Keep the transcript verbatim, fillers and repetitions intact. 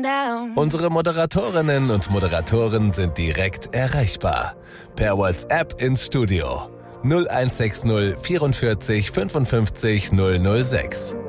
down. Unsere Moderatorinnen und Moderatoren sind direkt erreichbar. Per WhatsApp ins Studio null eins sechs null vierundvierzig fünfundfünfzig null null sechs.